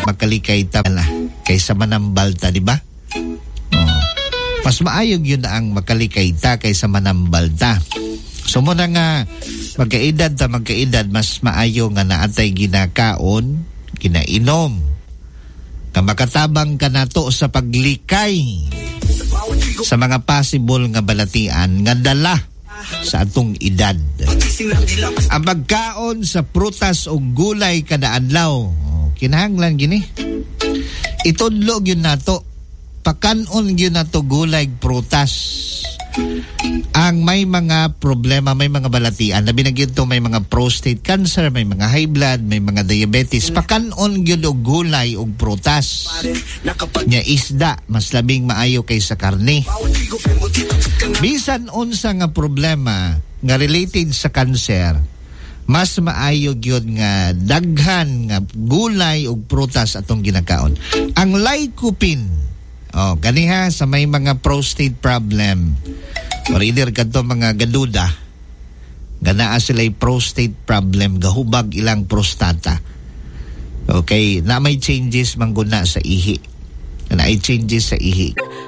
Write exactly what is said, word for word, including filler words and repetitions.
makalikay ta kaysa manambalta, di ba? Oh. Mas maayog yun ang makalikay ta kaysa manambalta. So muna nga magkaedad ta magkaedad, mas maayo nga naatay ginakaon, ginainom, nga makatabang ka nato sa paglikay sa mga possible nga balatian nga dala sa atong edad. Ang pagkaon sa prutas o gulay kada adlaw, oh, kinahanglan gini. Itudlo gyud nato, pakanon gyud nato gulay prutas. Ang may mga problema, may mga balatian, labi na gyud to, may mga prostate cancer, may mga high blood, may mga diabetes, pakanon gyud og gulay og prutas. Nya isda mas labing maayo kaysa karne. Bisan unsa nga problema nga related sa cancer, mas maayo gyud nga daghan nga gulay ug prutas atong ginakaon. Ang lycopene, oh, ganiha sa may mga prostate problem, or either kadto mga gaduda, ganaa sila'y prostate problem, gahubag ilang prostata. Okay, na may changes mangguna sa ihi. Na may changes sa ihi.